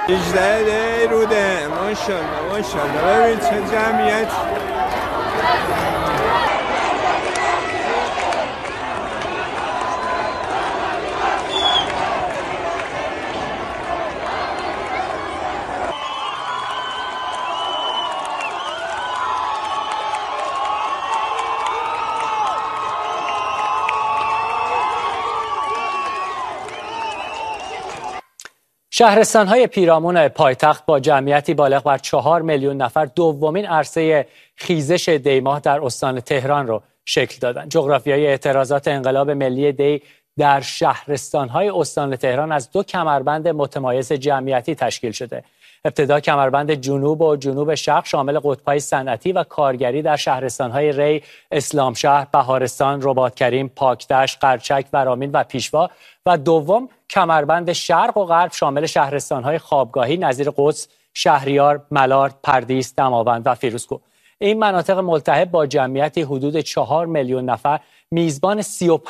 18 روده. ماشاءالله ببین چه جمعیت. شهرستان‌های پیرامون پایتخت با جمعیتی بالغ بر 4 میلیون نفر دومین عرصه خیزش دی‌ماه در استان تهران را شکل دادند. جغرافیای اعتراضات انقلاب ملی دی در شهرستان‌های استان تهران از دو کمربند متمایز جمعیتی تشکیل شده. ابتدا کمربند جنوب و جنوب شرق شامل قطب‌های صنعتی و کارگری در شهرستان‌های ری، اسلامشهر، بهارستان، رباط‌کریم، پاکدشت، قرچک، ورامین و پیشوا و دوم کمربند شرق و غرب شامل شهرستان‌های خوابگاهی نظیر قدس، شهریار، ملارد، پردیس، دماوند و فیروزکوه. این مناطق ملتهب با جمعیتی حدود 4 میلیون نفر میزبان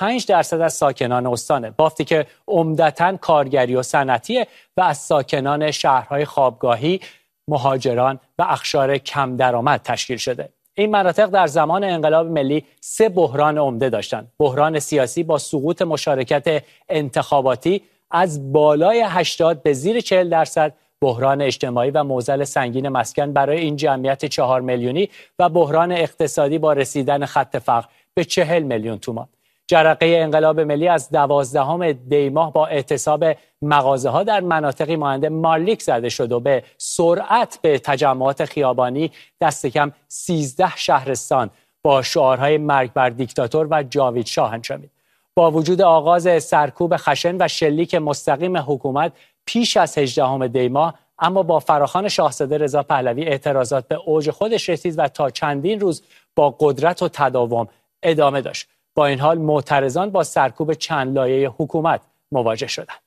35% از ساکنان استانه، بافتی که عمدتاً کارگری و صنعتیه و از ساکنان شهرهای خوابگاهی، مهاجران و اقشار کم درآمد تشکیل شده. این مناطق در زمان انقلاب ملی 3 بحران عمده داشتند. بحران سیاسی با سقوط مشارکت انتخاباتی از بالای 80 به زیر 40%، بحران اجتماعی و معضل سنگین مسکن برای این جمعیت 4 میلیونی و بحران اقتصادی با رسیدن خط فقر به 40 میلیون تومان. جرقه انقلاب ملی از 12 دی‌ماه با اعتصاب مغازه‌ها در مناطقی مانند مارلیک زده شد و به سرعت به تجمعات خیابانی دست کم 13 شهرستان با شعارهای مرگ بر دیکتاتور و جاوید شاه انجامید. با وجود آغاز سرکوب خشن و شلیک مستقیم حکومت پیش از 18 دی‌ماه، اما با فراخوان شاهزاده رضا پهلوی اعتراضات به اوج خودش رسید و تا چندین روز با قدرت و تداوم ادامه داشت. با این حال معترضان با سرکوب چند لایه حکومت مواجه شدند.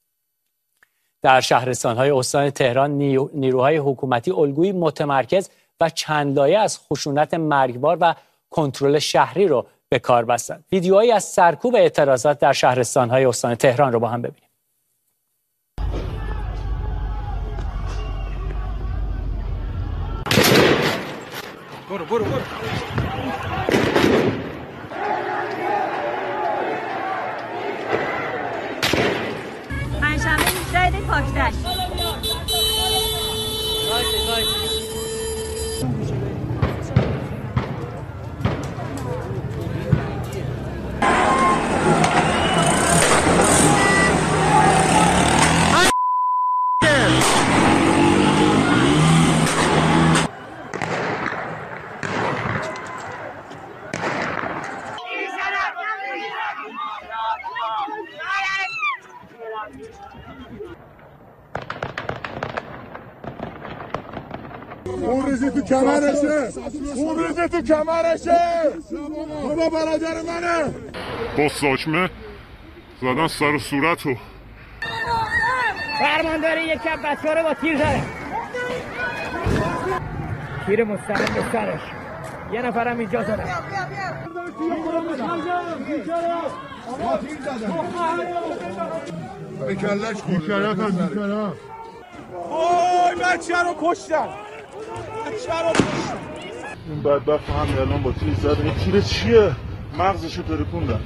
در شهرستان‌های استان تهران نیروهای حکومتی الگویی متمرکز و چند لایه از خشونت مرگبار و کنترل شهری رو به کار بستند. ویدیوهایی از سرکوب اعتراضات در شهرستان‌های استان تهران رو با هم ببینیم. برو پنجشنبه 18 پاکدشت. اون ریزی تو کمرشه بابا برادر منه. با ساچمه زدن سر و صورتو. فرمانداری یک کم بچه ها رو با تیر زده، تیر مستقیم به سرش، یه نفرم اینجا زده. به کلش خورده. اوی بچه رو کشتن. این بدبخت هم الان با تیر زد. این تیر چیه؟ مغزشو ترکوندن.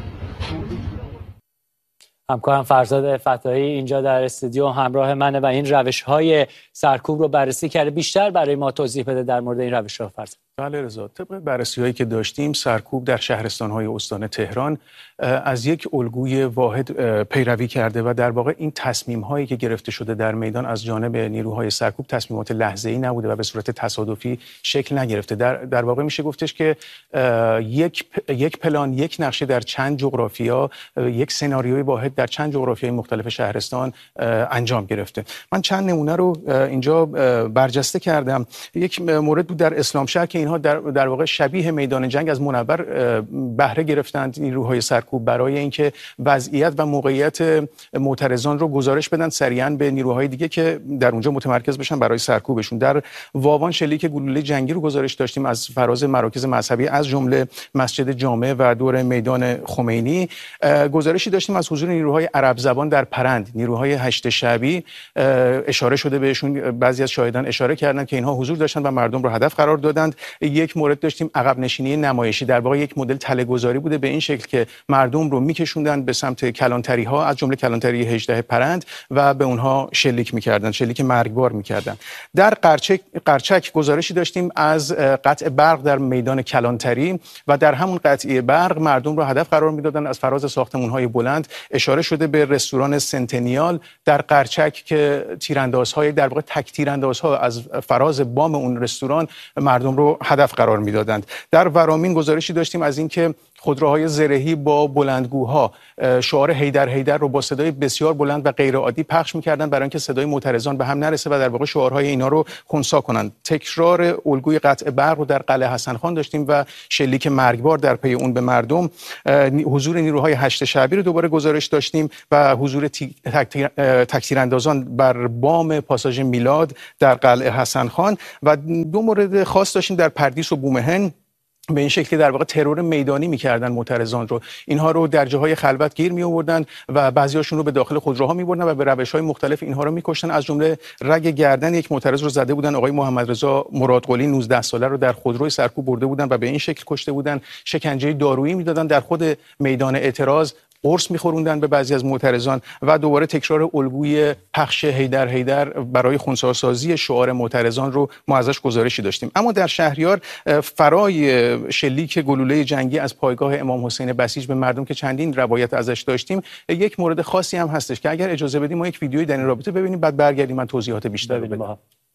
همکارم فرزاد فتاحی اینجا در استودیو همراه منه و این روش‌های سرکوب رو بررسی کرده. بیشتر برای ما توضیح بده در مورد این روش‌ها فرزاد. بله رضا، طبق بررسی‌هایی که داشتیم سرکوب در شهرستان‌های استان تهران از یک الگوی واحد پیروی کرده و در واقع این تصمیم‌هایی که گرفته شده در میدان از جانب نیروهای سرکوب تصمیمات لحظه‌ای نبوده و به صورت تصادفی شکل نگرفته. در واقع میشه گفتش که یک پلان، یک نقشه در چند جغرافیا، یک سناریوی واحد در چند جغرافیای مختلف شهرستان انجام گرفته. من چند نمونه رو اینجا برجسته کردم. یک مورد بود در اسلامشهر که اینها اینها در واقع شبیه میدان جنگ از منور بهره گرفتند نیروهای سرکوب برای اینکه وضعیت و موقعیت معترضان رو گزارش بدن سریعاً به نیروهای دیگه که در اونجا متمرکز بشن برای سرکوبشون. در واوان شلیک گلوله جنگی رو گزارش داشتیم از فراز مراکز مذهبی از جمله مسجد جامع و دور میدان خمینی. گزارشی داشتیم از حضور نیروهای عرب زبان در پرند، نیروهای هشت شعبی اشاره شده بهشون، بعضی از شاهدان اشاره کردند که اینها حضور داشتن و مردم رو هدف قرار دادند. یک مورد داشتیم عقب نشینی نمایشی، در واقع یک مدل تله‌گذاری بوده به این شکل که مردم رو میکشوندن به سمت کلانتری ها از جمله کلانتری 18 پرند و به اونها شلیک میکردن، شلیک مرگبار میکردن. در قرچک گزارشی داشتیم از قطع برق در میدان کلانتری و در همون قطعه برق مردم رو هدف قرار میدادن از فراز ساختمان‌های بلند. اشاره شده به رستوران سنتنیال در قرچک که تیراندازهای در واقع تک تیراندازها از فراز بام اون رستوران مردم رو هدف قرار میدادند. در ورامین گزارشی داشتیم از اینکه خودروهای زرهی با بلندگوها شعار حیدر حیدر رو با صدای بسیار بلند و غیر عادی پخش می‌کردند برای اینکه صدای معترضان به هم نرسه و در واقع شعارهای اینا رو خنثی کنند. تکرار الگوی قطع برق رو در قلعه حسن خان داشتیم و شلیک مرگبار در پی اون به مردم. حضور نیروهای هشت شعبی رو دوباره گزارش داشتیم و حضور تکتیراندازان بر بام پاساژ میلاد در قلعه حسن خان و دو مورد خاص داشتیم در پردیس و بومهن به این شکل در واقع ترور میدانی می‌کردن معترضان رو. اینها رو در جاهای خلوت گیر می‌آوردن و بعضی‌هاشون رو به داخل خودروها می‌بردن و به روش‌های مختلف اینها رو می‌کشتن. از جمله رگ گردن یک معترض رو زده بودن، آقای محمد رضا مرادقلی 19 ساله رو در خودروی سرکوب برده بودن و به این شکل کشته بودن. شکنجه دارویی می‌دادن در خود میدان اعتراض، قرص می‌خوروندن به بعضی از معترضان و دوباره تکرار الگوی پخش حیدر حیدر برای خنثی‌سازی شعار معترضان رو ما ازش گزارشی داشتیم. اما در شهریار فرای شلیک گلوله جنگی از پایگاه امام حسین بسیج به مردم که چندین روایت ازش داشتیم، یک مورد خاصی هم هستش که اگر اجازه بدیم ما یک ویدیویی در این رابطه ببینیم بعد برگردیم من توضیحات بیشتر بدم.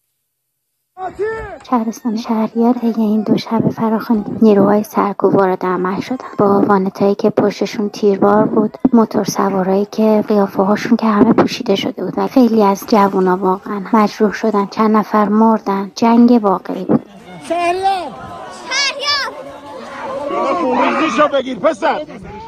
شهرستان شهریار طی این دو شب فراخوان نیروهای سرکوب وارد عمل شدن با وانتایی که پشتشون تیربار بود، موتور سوارایی که قیافه هاشون که همه پوشیده شده بود و خیلی از جوونا واقعا مجروح شدن، چند نفر مردن. جنگ واقعی بود. شهریار بگیر پسر.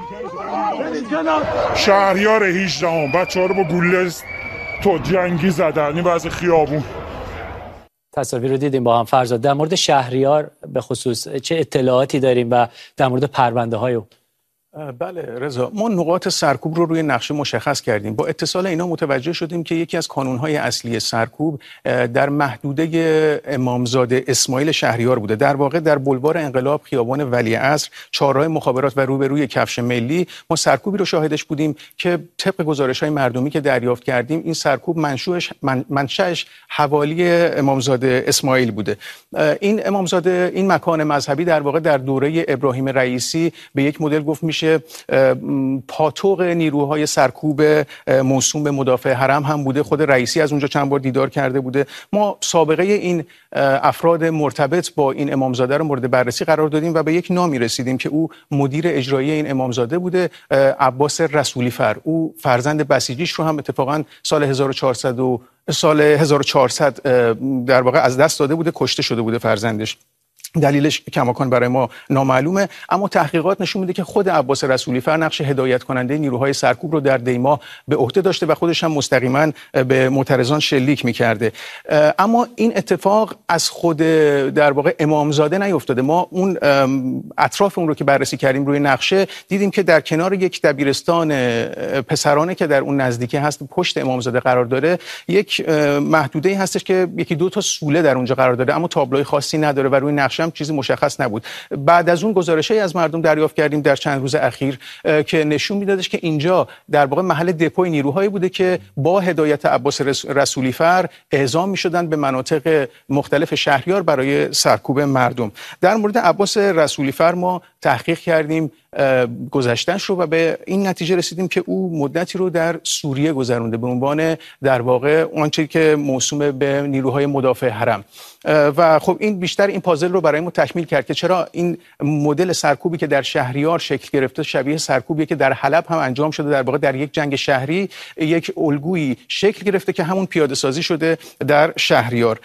شهریار 18 بچه‌ها رو با گلوله تو جنگی زدن این واسه خیابون. تصاویر رو دیدیم با هم. فرزاد، در مورد شهریار به خصوص چه اطلاعاتی داریم و در مورد پرونده‌های او؟ بله رضا، ما نقاط سرکوب رو روی نقشه مشخص کردیم. با اتصال اینا متوجه شدیم که یکی از کانون‌های اصلی سرکوب در محدوده امامزاده اسماعیل شهریار بوده. در واقع در بلوار انقلاب، خیابان ولیعصر، چهارراه مخابرات و روبروی کفش ملی ما سرکوبی رو شاهدش بودیم که طبق گزارش‌های مردمی که دریافت کردیم این سرکوب منشأش حوالی امامزاده اسماعیل بوده. این امامزاده، این مکان مذهبی در واقع در دوره ابراهیم رئیسی به یک مدل گفت میشه پاتوق نیروهای سرکوب موسوم به مدافع حرم هم بوده. خود رئیسی از اونجا چند بار دیدار کرده بوده. ما سابقه این افراد مرتبط با این امامزاده رو مورد بررسی قرار دادیم و به یک نامی رسیدیم که او مدیر اجرایی این امامزاده بوده، عباس رسولی فر. او فرزند بسیجیش رو هم اتفاقا سال 1400 در واقع از دست داده بوده، کشته شده بوده فرزندش. دلیلش کماکان برای ما نامعلومه، اما تحقیقات نشون میده که خود عباس رسولی فر نقش هدایت کننده نیروهای سرکوب رو در دیما به عهده داشته و خودش هم مستقیما به معترضان شلیک میکرده. اما این اتفاق از خود در واقع امامزاده نیفتاده. ما اون اطراف اون رو که بررسی کردیم روی نقشه دیدیم که در کنار یک دبیرستان پسرانه که در اون نزدیکی هست پشت امامزاده قرار داره، یک محدوده‌ای هستش که یکی دو تا سوله در اونجا قرار داره اما تابلوی خاصی نداره و روی نقشه هم چیزی مشخص نبود. بعد از اون گزارش‌هایی از مردم دریافت کردیم در چند روز اخیر که نشون میدادش که اینجا در واقع محل دپوی نیروهایی بوده که با هدایت عباس رسولی فر اعزام می‌شدن به مناطق مختلف شهریار برای سرکوب مردم. در مورد عباس رسولی فر ما تحقیق کردیم گذشته‌اش رو و به این نتیجه رسیدیم که او مدتی رو در سوریه گذرونده به عنوان در واقع آنچه که موسوم به نیروهای مدافع حرم. و خب این بیشتر این پازل رو برای ما تکمیل کرد که چرا این مدل سرکوبی که در شهریار شکل گرفته شبیه سرکوبی که در حلب هم انجام شده، در واقع در یک جنگ شهری یک الگویی شکل گرفته که همون پیاده سازی شده در شهریار.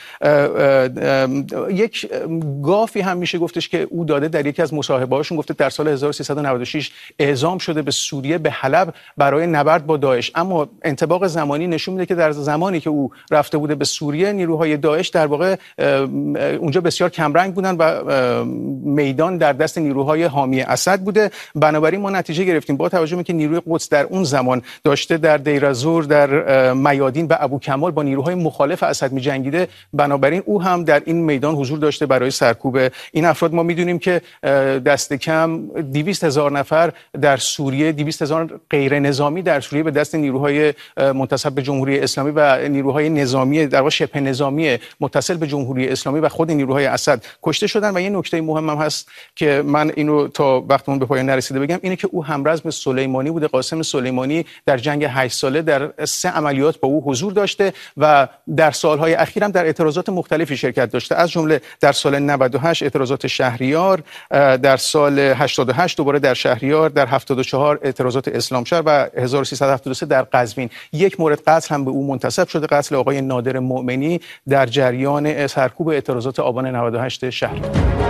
یک گافی هم میشه گفتش که او داده در یکی از مصاحبه‌هاشون، گفته در سال 1396 اعزام شده به سوریه، به حلب برای نبرد با داعش، اما انطباق زمانی نشون میده که در زمانی که او رفته بوده به سوریه نیروهای داعش در واقع اونجا بسیار کمرنگ بودن و میدان در دست نیروهای حامی اسد بوده. بنابراین ما نتیجه گرفتیم با توجه به که نیروی قدس در اون زمان داشته در دیر الزور، در میادین و ابو کمال با نیروهای مخالف اسد می‌جنگیده، بنابراین او هم در این میدان حضور داشته برای سرکوب این افراد. ما میدونیم که دست کم 200,000 نفر در سوریه، 200,000 غیر نظامی در سوریه به دست نیروهای منتسب به جمهوری اسلامی و نیروهای نظامی در واقع شبه نظامی متصل به جمهوری اسلامی و خود نیروهای اسد کشته شدن. و یه نکته مهم هم هست که من اینو تا وقتمون به پایان نرسیده بگم، اینه که او همرزم سلیمانی بوده. قاسم سلیمانی در جنگ 8 ساله در 3 عملیات با او حضور داشته و در سالهای اخیر هم در اعتراضات مختلفی شرکت داشته، از جمله در سال 98 اعتراضات شهریار، در سال 88 دوباره در شهریار، در 74 اعتراضات اسلامشهر و 1373 در قزوین. یک مورد قتل هم به او منتسب شده، قتل آقای نادر مؤمنی در جریان سرکوب اعتراضات آبان 98 شهریار.